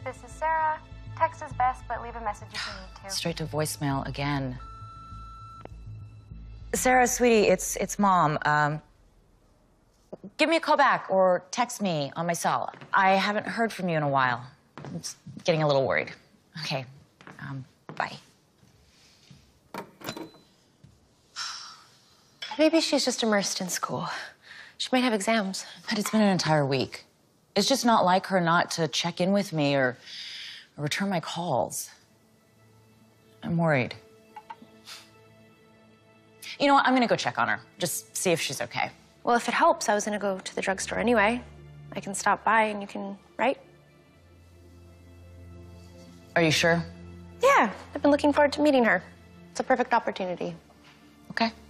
this is Sarah. Text is best, but leave a message if you need to. Straight to voicemail again. Sarah, sweetie, it's Mom. Give me a call back or text me on my cell. I haven't heard from you in a while. I'm just getting a little worried. Okay, bye. Maybe she's just immersed in school. She might have exams. But it's been an entire week. It's just not like her not to check in with me or return my calls. I'm worried. You know what? I'm gonna go check on her. Just see if she's okay. Well, if it helps, I was gonna go to the drugstore anyway. I can stop by and you can, right? Are you sure? Yeah, I've been looking forward to meeting her. It's a perfect opportunity. Okay.